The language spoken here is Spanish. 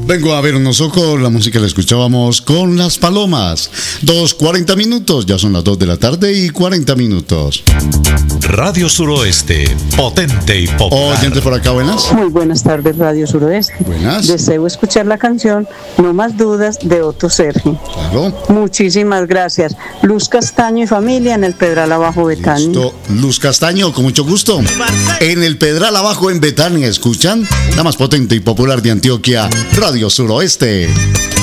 Vengo a ver unos ojos, la música la escuchábamos con Las Palomas. 2:40 minutos, ya son las 2 de la tarde y 40 minutos. Radio Suroeste, potente y popular. Oyentes por acá, buenas. Muy buenas tardes, Radio Suroeste. Buenas. Deseo escuchar la canción No Más Dudas de Otto Sergi. Claro. Muchísimas gracias. Luz Castaño y familia en el Pedral Abajo, Betania. Listo. Luz Castaño, con mucho gusto. En el Pedral Abajo en Betania, ¿escuchan? La más potente y popular de Antioquia, Radio Suroeste.